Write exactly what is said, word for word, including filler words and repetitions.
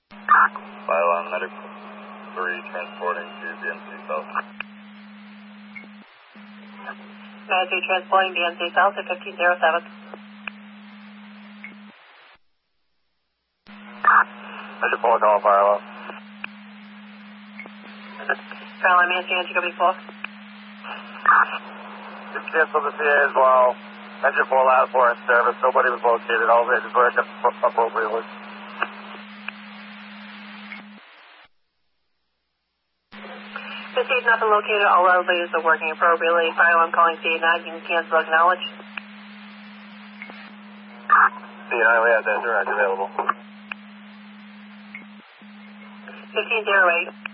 Pylon Medic three transporting to B M C South. Medic three transporting B M C South at fifteen oh seven. I should pull a call, Pylon. Pylon, M A S G W four. Just canceled the C A as well. Engine four loud four in service. Nobody was located. All the engines were appropriately. Received, nothing located. All elevators are working appropriately. Pylon, I'm calling C A nine. You can cancel, acknowledge. C A nine, we have that direct available. fifteen oh eight.